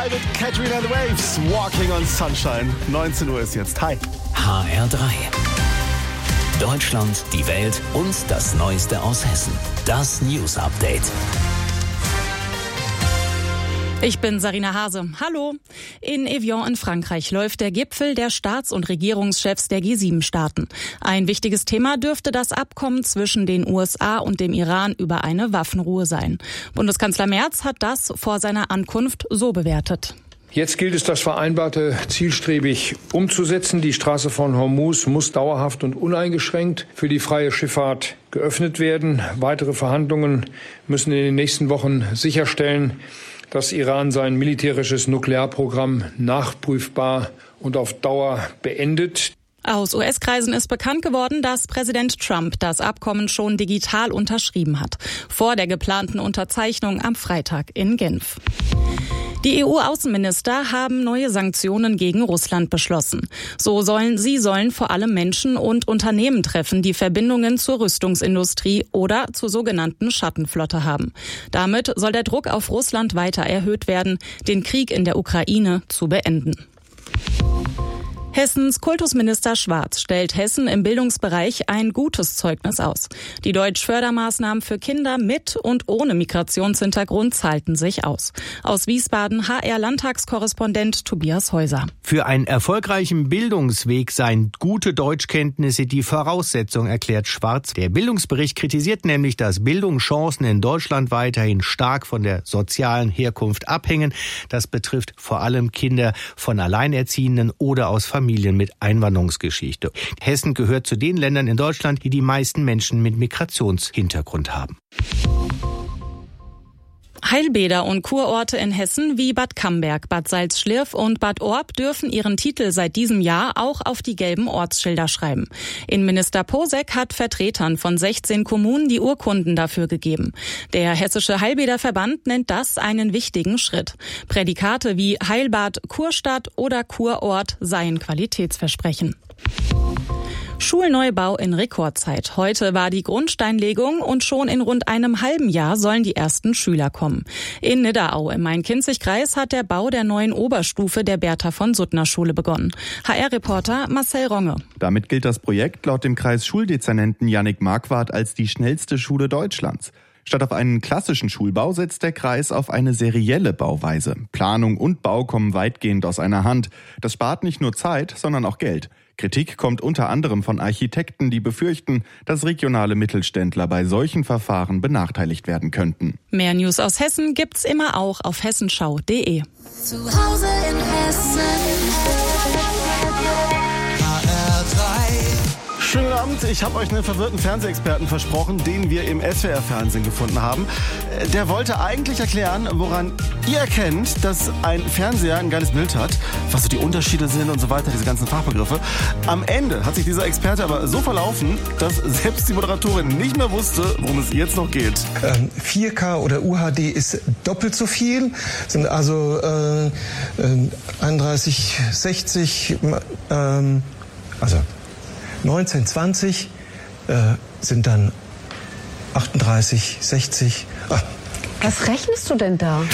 Hi mit Katrina and the Waves, Walking on Sunshine. 19 Uhr ist jetzt. Hi. HR3. Deutschland, die Welt und das Neueste aus Hessen. Das News Update. Ich bin Sarina Hase. Hallo. In Evian in Frankreich läuft der Gipfel der Staats- und Regierungschefs der G7-Staaten. Ein wichtiges Thema dürfte das Abkommen zwischen den USA und dem Iran über eine Waffenruhe sein. Bundeskanzler Merz hat das vor seiner Ankunft so bewertet. Jetzt gilt es, das Vereinbarte zielstrebig umzusetzen. Die Straße von Hormuz muss dauerhaft und uneingeschränkt für die freie Schifffahrt geöffnet werden. Weitere Verhandlungen müssen in den nächsten Wochen sicherstellen, dass Iran sein militärisches Nuklearprogramm nachprüfbar und auf Dauer beendet. Aus US-Kreisen ist bekannt geworden, dass Präsident Trump das Abkommen schon digital unterschrieben hat, vor der geplanten Unterzeichnung am Freitag in Genf. Die EU-Außenminister haben neue Sanktionen gegen Russland beschlossen. Sie sollen vor allem Menschen und Unternehmen treffen, die Verbindungen zur Rüstungsindustrie oder zur sogenannten Schattenflotte haben. Damit soll der Druck auf Russland weiter erhöht werden, den Krieg in der Ukraine zu beenden. Hessens Kultusminister Schwarz stellt Hessen im Bildungsbereich ein gutes Zeugnis aus. Die Deutsch-Fördermaßnahmen für Kinder mit und ohne Migrationshintergrund zahlten sich aus. Aus Wiesbaden HR-Landtagskorrespondent Tobias Häuser. Für einen erfolgreichen Bildungsweg seien gute Deutschkenntnisse die Voraussetzung, erklärt Schwarz. Der Bildungsbericht kritisiert nämlich, dass Bildungschancen in Deutschland weiterhin stark von der sozialen Herkunft abhängen. Das betrifft vor allem Kinder von Alleinerziehenden oder aus Familien mit Einwanderungsgeschichte. Hessen gehört zu den Ländern in Deutschland, die die meisten Menschen mit Migrationshintergrund haben. Heilbäder und Kurorte in Hessen wie Bad Camberg, Bad Salzschlirf und Bad Orb dürfen ihren Titel seit diesem Jahr auch auf die gelben Ortsschilder schreiben. Innenminister Posek hat Vertretern von 16 Kommunen die Urkunden dafür gegeben. Der Hessische Heilbäderverband nennt das einen wichtigen Schritt. Prädikate wie Heilbad, Kurstadt oder Kurort seien Qualitätsversprechen. Schulneubau in Rekordzeit. Heute war die Grundsteinlegung und schon in rund einem halben Jahr sollen die ersten Schüler kommen. In Nidderau im Main-Kinzig-Kreis hat der Bau der neuen Oberstufe der Bertha-von-Suttner-Schule begonnen. HR-Reporter Marcel Ronge. Damit gilt das Projekt laut dem Kreisschuldezernenten Jannik Marquardt als die schnellste Schule Deutschlands. Statt auf einen klassischen Schulbau setzt der Kreis auf eine serielle Bauweise. Planung und Bau kommen weitgehend aus einer Hand. Das spart nicht nur Zeit, sondern auch Geld. Kritik kommt unter anderem von Architekten, die befürchten, dass regionale Mittelständler bei solchen Verfahren benachteiligt werden könnten. Mehr News aus Hessen gibt's immer auch auf hessenschau.de. Zu Hause in Hessen. Schönen Abend, ich habe euch einen verwirrten Fernsehexperten versprochen, den wir im SWR-Fernsehen gefunden haben. Der wollte eigentlich erklären, woran ihr erkennt, dass ein Fernseher ein geiles Bild hat, was so die Unterschiede sind und so weiter, diese ganzen Fachbegriffe. Am Ende hat sich dieser Experte aber so verlaufen, dass selbst die Moderatorin nicht mehr wusste, worum es jetzt noch geht. 4K oder UHD ist doppelt so viel, sind also 31, 60, also 1920 sind dann 38, 60. Was rechnest du denn da?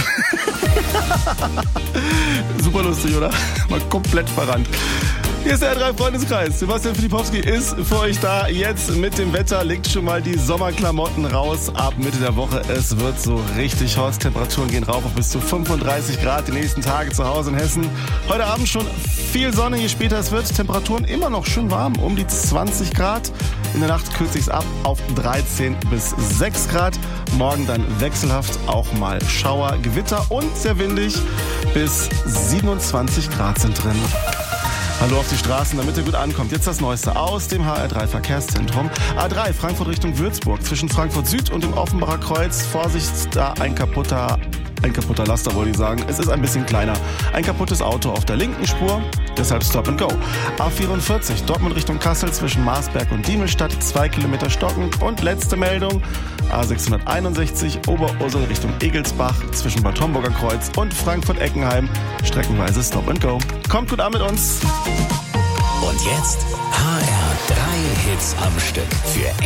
Super lustig, oder? Mal komplett verrannt. Hier ist der R3-Freundeskreis. Sebastian Filipowski ist für euch da. Jetzt mit dem Wetter legt schon mal die Sommerklamotten raus. Ab Mitte der Woche, es wird so richtig hot. Temperaturen gehen rauf auf bis zu 35 Grad die nächsten Tage zu Hause in Hessen. Heute Abend schon viel Sonne, je später es wird. Temperaturen immer noch schön warm, um die 20 Grad. In der Nacht kühlt sich's ab auf 13 bis 6 Grad. Morgen dann wechselhaft auch mal Schauer, Gewitter und sehr windig. Bis 27 Grad sind drin. Hallo auf die Straßen, damit ihr gut ankommt. Jetzt das Neueste aus dem HR3 Verkehrszentrum. A3 Frankfurt Richtung Würzburg. Zwischen Frankfurt Süd und dem Offenbacher Kreuz. Vorsicht, da ein kaputter Laster, wollte ich sagen. Es ist ein bisschen kleiner. Ein kaputtes Auto auf der linken Spur, deshalb Stop and Go. A44 Dortmund Richtung Kassel zwischen Marsberg und Diemelstadt. 2 Kilometer stockend. Und letzte Meldung. A661 Oberursel Richtung Egelsbach zwischen Bad Homburger Kreuz und Frankfurt-Eckenheim. Streckenweise Stop and Go. Kommt gut an mit uns. Und jetzt HR3 Hits am Stück für